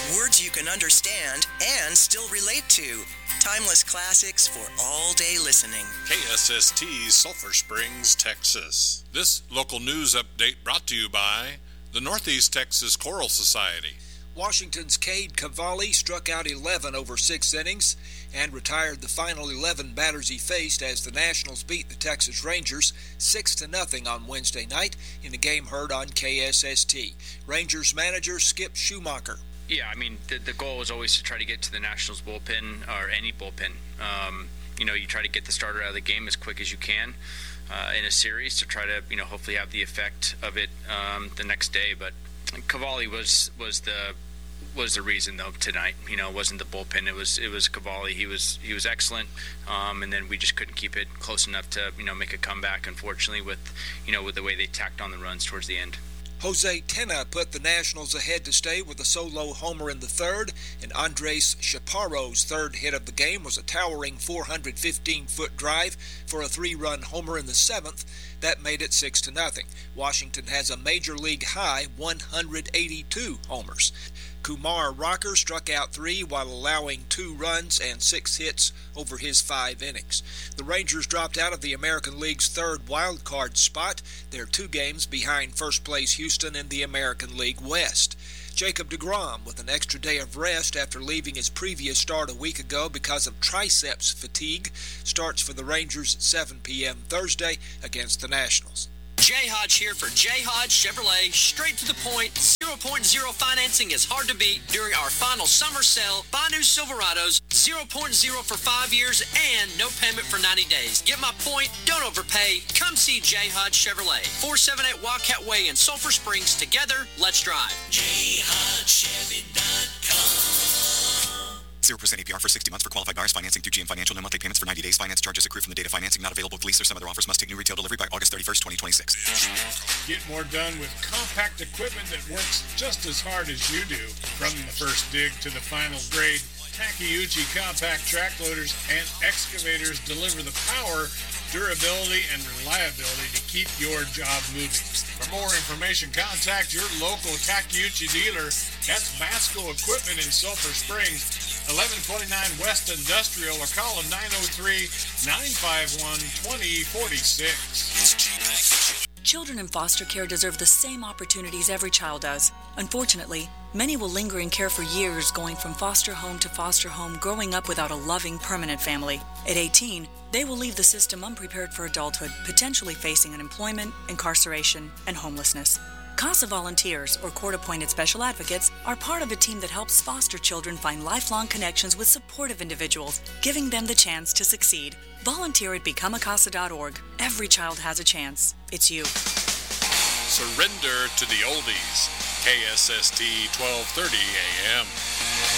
Words you can understand and still relate to. Timeless classics for all-day listening. KSST, Sulphur Springs, Texas. This local news update brought to you by the Northeast Texas Choral Society. Washington's Cade Cavalli struck out 11 over 6 innings and retired the final 11 batters he faced as the Nationals beat the Texas Rangers 6-0 on Wednesday night in a game heard on KSST. Rangers manager Skip Schumacher. Yeah, I mean, the goal is always to try to get to the Nationals bullpen, or any bullpen. You try to get the starter out of the game as quick as you can in a series to try to, hopefully have the effect of it the next day. But Cavalli was the reason though tonight. It wasn't the bullpen. It was Cavalli. He was excellent, and then we just couldn't keep it close enough to make a comeback. Unfortunately, with the way they tacked on the runs towards the end. Jose Tena put the Nationals ahead to stay with a solo homer in the third, and Andres Chaparro's third hit of the game was a towering 415-foot drive for a 3-run homer in the seventh. That made it 6-0. Washington has a major league high 182 homers. Kumar Rocker struck out 3 while allowing 2 runs and 6 hits over his 5 innings. The Rangers dropped out of the American League's third wild card spot. They're 2 games behind first place Houston in the American League West. Jacob deGrom with an extra day of rest after leaving his previous start a week ago because of triceps fatigue starts for the Rangers at 7 p.m. Thursday against the Nationals. Jay Hodge here for Jay Hodge Chevrolet. Straight to the point, 0.0 financing is hard to beat during our final summer sale. Buy new Silverados, 0.0 for 5 years and no payment for 90 days. Get my point, don't overpay. Come see Jay Hodge Chevrolet, 478 Wildcat Way in Sulphur Springs. Together, let's drive. JayHodgeChevy.com 0% APR for 60 months for qualified buyers. Financing through GM Financial. No monthly payments for 90 days. Finance charges accrue from the date of financing. Not available with lease or some other offers. Must take new retail delivery by August 31st, 2026. Get more done with compact equipment that works just as hard as you do. From the first dig to the final grade, Takeuchi compact track loaders and excavators deliver the power, durability, and reliability to keep your job moving. For more information, contact your local Takeuchi dealer. That's Masco Equipment in Sulphur Springs, 1129 West Industrial, or call them 903-951-2046. Children in foster care deserve the same opportunities every child does. Unfortunately, many will linger in care for years, going from foster home to foster home, growing up without a loving, permanent family. At 18, they will leave the system unprepared for adulthood, potentially facing unemployment, incarceration, and homelessness. CASA volunteers, or court-appointed special advocates, are part of a team that helps foster children find lifelong connections with supportive individuals, giving them the chance to succeed. Volunteer at BecomeACASA.org. Every child has a chance. It's you. Surrender to the oldies. KSST 1230 AM.